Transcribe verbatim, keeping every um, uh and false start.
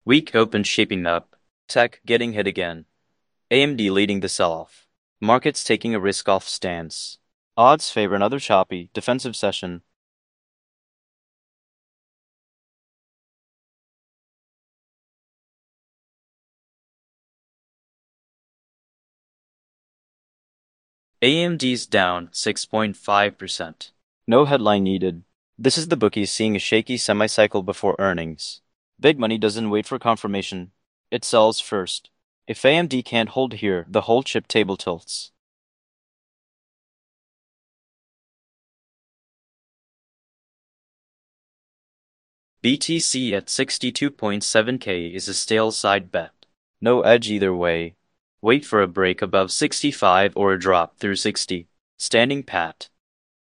Weak open shaping up. Tech getting hit again. A M D leading the sell-off. Markets taking a risk-off stance. Odds favor another choppy, defensive session. A M D's down six point five percent. No headline needed. This is the bookies seeing a shaky semi-cycle before earnings. Big money doesn't wait for confirmation. It sells first. If A M D can't hold here, the whole chip table tilts. B T C at sixty-two point seven K is a stale side bet. No edge either way. Wait for a break above sixty-five or a drop through sixty. Standing pat.